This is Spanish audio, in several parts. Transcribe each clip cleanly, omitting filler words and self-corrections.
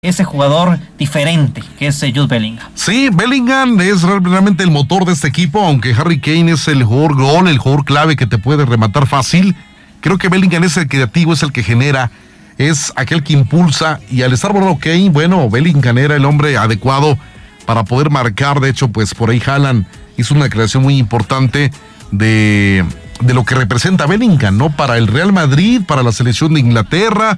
ese jugador diferente que es Jude Bellingham. Sí, Bellingham es realmente el motor de este equipo, aunque Harry Kane es el jugador gol, el jugador clave que te puede rematar fácil. Creo que Bellingham es el creativo, es el que genera, es aquel que impulsa, y al estar borrado Kane, bueno, Bellingham era el hombre adecuado para poder marcar. De hecho, pues por ahí Haaland hizo una creación muy importante de lo que representa Bellingham, ¿no? Para el Real Madrid, para la selección de Inglaterra,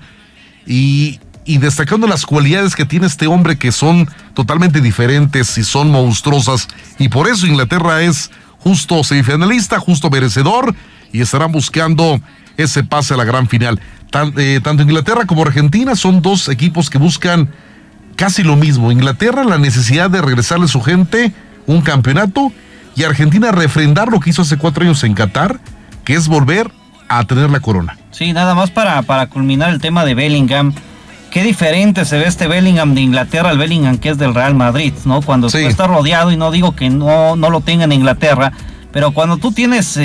y destacando las cualidades que tiene este hombre, que son totalmente diferentes y son monstruosas, y por eso Inglaterra es justo semifinalista, justo merecedor, y estarán buscando ese pase a la gran final. Tanto Inglaterra como Argentina son dos equipos que buscan casi lo mismo. Inglaterra, la necesidad de regresarle a su gente un campeonato, y Argentina refrendar lo que hizo hace 4 años en Qatar, que es volver a tener la corona. Sí, nada más para culminar el tema de Bellingham. Qué diferente se ve este Bellingham de Inglaterra al Bellingham que es del Real Madrid, ¿no? Cuando tú estás rodeado, y no digo que no lo tenga en Inglaterra, pero cuando tú tienes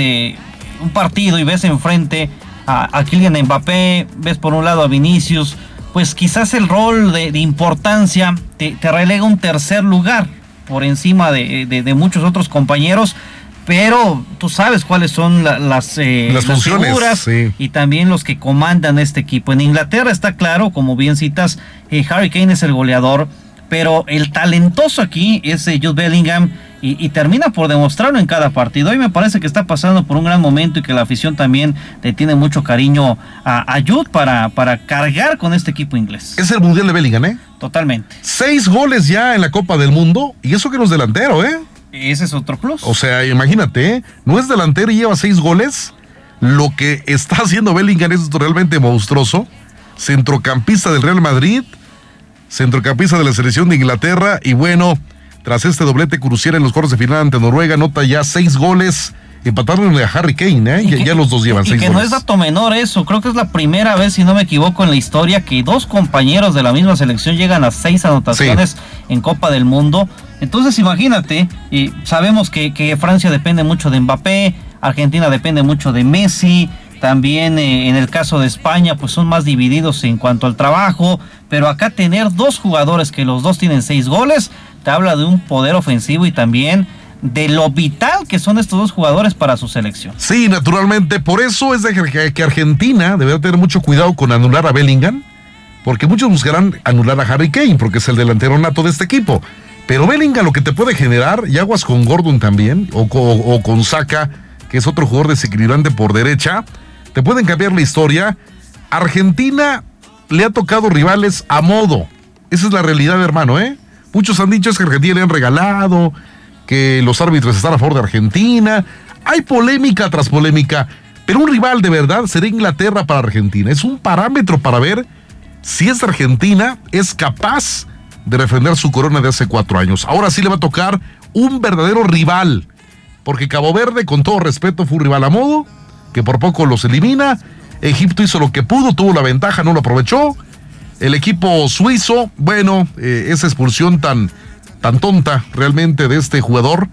un partido y ves enfrente a Kylian Mbappé, ves por un lado a Vinicius, pues quizás el rol de importancia te relega un tercer lugar por encima de muchos otros compañeros, pero tú sabes cuáles son las funciones, figuras, sí, y también los que comandan este equipo. En Inglaterra está claro, como bien citas, Harry Kane es el goleador, pero el talentoso aquí es Jude Bellingham, y termina por demostrarlo en cada partido. Hoy me parece que está pasando por un gran momento, y que la afición también le tiene mucho cariño a Jude para cargar con este equipo inglés. Es el mundial de Bellingham, ¿eh? Totalmente. 6 goles ya en la Copa del Mundo, y eso que no es delantero, ¿eh? Ese es otro plus. O sea, imagínate, ¿eh? No es delantero y lleva 6 goles. Lo que está haciendo Bellingham es realmente monstruoso. Centrocampista del Real Madrid, centrocampista de la selección de Inglaterra, y bueno, tras este doblete crucial en los cuartos de final ante Noruega, anota ya 6 goles, empataron a Harry Kane, ¿eh? Ya los dos llevan 6 goles. Y que no es dato menor eso, creo que es la primera vez, si no me equivoco, en la historia que 2 compañeros de la misma selección llegan a 6 anotaciones en Copa del Mundo. Entonces imagínate, sabemos que Francia depende mucho de Mbappé, Argentina depende mucho de Messi, también en el caso de España pues son más divididos en cuanto al trabajo, pero acá tener 2 jugadores que los dos tienen 6 goles, te habla de un poder ofensivo y también de lo vital que son estos 2 jugadores para su selección. Sí, naturalmente, por eso es de que Argentina deberá tener mucho cuidado con anular a Bellingham, porque muchos buscarán anular a Harry Kane, porque es el delantero nato de este equipo. Pero Bellingham lo que te puede generar, y aguas con Gordon también, o con Saka, que es otro jugador desequilibrante por derecha, te pueden cambiar la historia. Argentina le ha tocado rivales a modo. Esa es la realidad, hermano, ¿eh? Muchos han dicho que a Argentina le han regalado, que los árbitros están a favor de Argentina. Hay polémica tras polémica, pero un rival de verdad será Inglaterra para Argentina. Es un parámetro para ver si esta Argentina es capaz de refrendar su corona de hace 4 años. Ahora sí le va a tocar un verdadero rival, porque Cabo Verde, con todo respeto, fue un rival a modo, que por poco los elimina. Egipto hizo lo que pudo, tuvo la ventaja, no lo aprovechó. El equipo suizo, bueno, esa expulsión tan tonta realmente de este jugador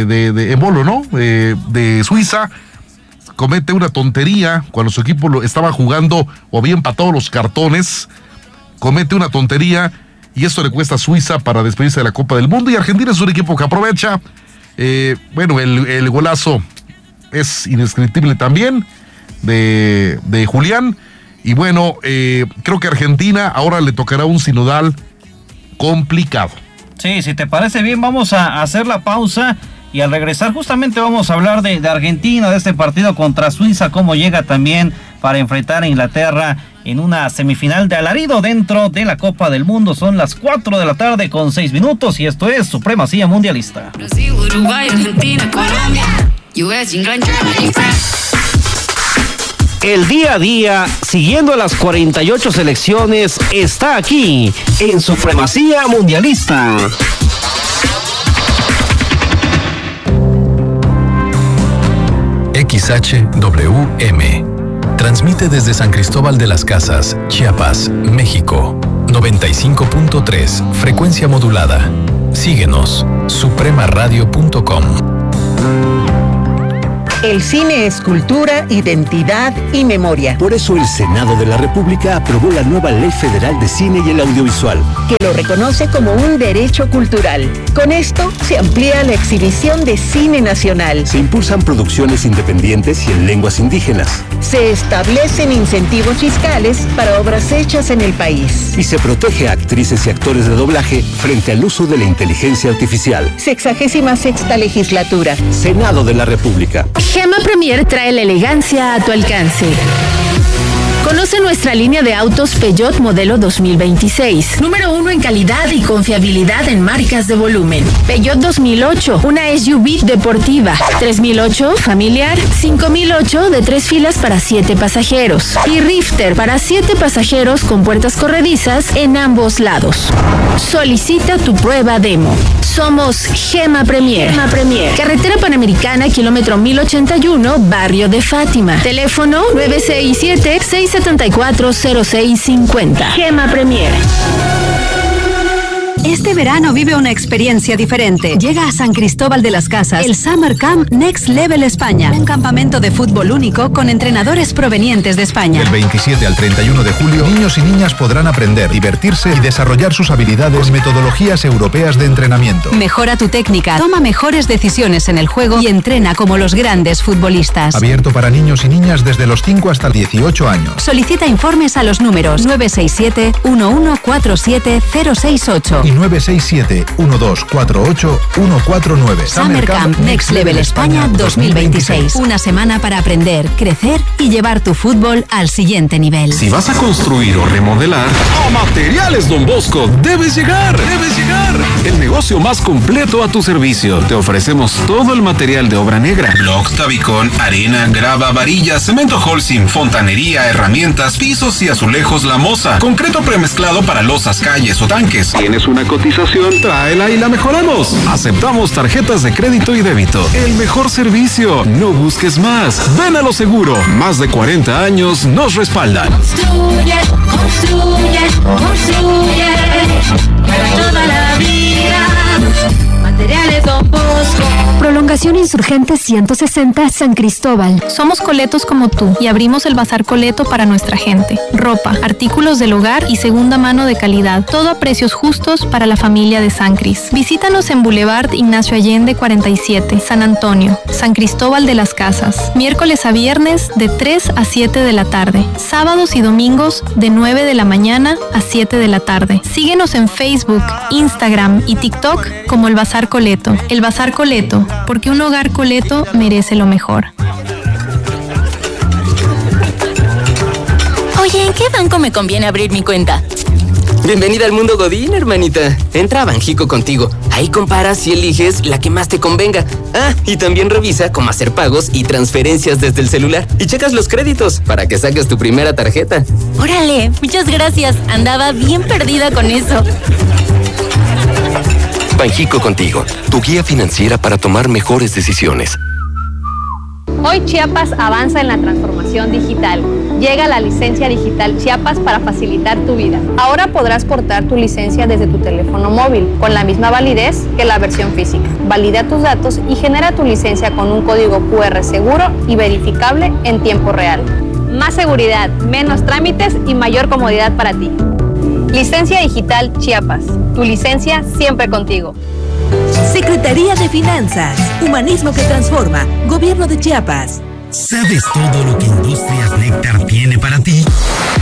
de Embolo, ¿no? De Suiza, comete una tontería cuando su equipo estaba jugando o había empatado los cartones, comete una tontería, y esto le cuesta a Suiza para despedirse de la Copa del Mundo. Y Argentina es un equipo que aprovecha. Bueno, el golazo es indescriptible también de Julián. Y bueno, creo que a Argentina ahora le tocará un sinodal complicado. Sí, si te parece bien, vamos a hacer la pausa, y al regresar justamente vamos a hablar de Argentina, de este partido contra Suiza, cómo llega también para enfrentar a Inglaterra en una semifinal de alarido dentro de la Copa del Mundo. Son las 4 de la tarde con 6 minutos, y esto es Supremacía Mundialista. Brasil, Uruguay, Argentina, Colombia, US, England, Germany, France. El día a día, siguiendo a las 48 selecciones, está aquí en Supremacía Mundialista. XHWM transmite desde San Cristóbal de las Casas, Chiapas, México. 95.3, frecuencia modulada. Síguenos, supremaradio.com. El cine es cultura, identidad y memoria. Por eso el Senado de la República aprobó la nueva Ley Federal de Cine y el Audiovisual, que lo reconoce como un derecho cultural. Con esto se amplía la exhibición de cine nacional. Se impulsan producciones independientes y en lenguas indígenas. Se establecen incentivos fiscales para obras hechas en el país. Y se protege a actrices y actores de doblaje frente al uso de la inteligencia artificial. 66ª legislatura. Senado de la República. Gema Premier trae la elegancia a tu alcance. Conoce nuestra línea de autos Peugeot modelo 2026. Número 1 en calidad y confiabilidad en marcas de volumen. Peugeot 2008, una SUV deportiva. 3008, familiar. 5008, de 3 filas para 7 pasajeros. Y Rifter, para 7 pasajeros con puertas corredizas en ambos lados. Solicita tu prueba demo. Somos Gema Premier. Carretera Panamericana, kilómetro 1081, barrio de Fátima. Teléfono 967-674-0650. Gema Premier. Este verano vive una experiencia diferente. Llega a San Cristóbal de las Casas el Summer Camp Next Level España, un campamento de fútbol único con entrenadores provenientes de España. Del 27 al 31 de julio, niños y niñas podrán aprender, divertirse y desarrollar sus habilidades con metodologías europeas de entrenamiento. Mejora tu técnica, toma mejores decisiones en el juego y entrena como los grandes futbolistas. Abierto para niños y niñas desde los 5 hasta 18 años. Solicita informes a los números 967-1147-068 y 967-1248-149. Summer Camp Next Level España 2026. Una semana para aprender, crecer y llevar tu fútbol al siguiente nivel. Si vas a construir o remodelar, a Materiales Don Bosco debes llegar. El negocio más completo a tu servicio. Te ofrecemos todo el material de obra negra: bloc, tabicón, arena, grava, varilla, cemento Holcim, fontanería, herramientas, pisos y azulejos La Moza, concreto premezclado para losas, calles o tanques. ¿Tienes una cotización? Tráela y la mejoramos. Aceptamos tarjetas de crédito y débito. El mejor servicio. No busques más. Ven a Lo Seguro. Más de 40 años nos respaldan. Construye para toda la vida. Materiales Don Bosco. Prolongación Insurgentes 160, San Cristóbal. Somos coletos como tú y abrimos el Bazar Coleto para nuestra gente. Ropa, artículos del hogar y segunda mano de calidad. Todo a precios justos para la familia de San Cris. Visítanos en Boulevard Ignacio Allende 47, San Antonio, San Cristóbal de las Casas. Miércoles a viernes de 3 a 7 de la tarde. Sábados y domingos de 9 de la mañana a 7 de la tarde. Síguenos en Facebook, Instagram y TikTok como el Bazar Coleto. El Bazar Coleto, porque un hogar coleto merece lo mejor. Oye, ¿en qué banco me conviene abrir mi cuenta? Bienvenida al mundo Godín, hermanita. Entra a Banjico Contigo. Ahí comparas y eliges la que más te convenga. Ah, y también revisa cómo hacer pagos y transferencias desde el celular. Y checas los créditos para que saques tu primera tarjeta. Órale, muchas gracias. Andaba bien perdida con eso. Banjico Contigo, tu guía financiera para tomar mejores decisiones. Hoy Chiapas avanza en la transformación digital. Llega la licencia digital Chiapas para facilitar tu vida. Ahora podrás portar tu licencia desde tu teléfono móvil, con la misma validez que la versión física. Valida tus datos y genera tu licencia con un código QR seguro y verificable en tiempo real. Más seguridad, menos trámites y mayor comodidad para ti. Licencia digital Chiapas. Tu licencia siempre contigo. Secretaría de Finanzas. Humanismo que transforma. Gobierno de Chiapas. ¿Sabes todo lo que Industrias Néctar tiene para ti?